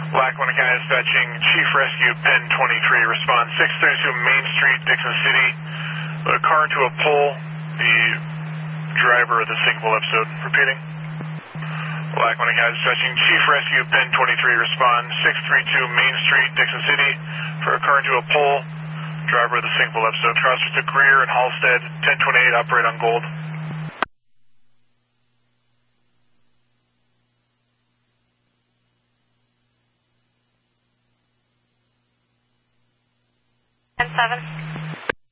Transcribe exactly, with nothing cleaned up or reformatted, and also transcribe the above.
Lackawanna County Dispatching, Chief Rescue, Pen twenty-three, respond six thirty-two Main Street, Dixon City. A car into a pole, the driver of the sinkable episode. Repeating. Lackawanna County Dispatching, Chief Rescue, Pen twenty-three, respond six thirty-two Main Street, Dixon City, for a car into a pole, driver of the sinkable episode. Crossers to Greer and Halstead, ten twenty-eight, operate on Gold. ten seven.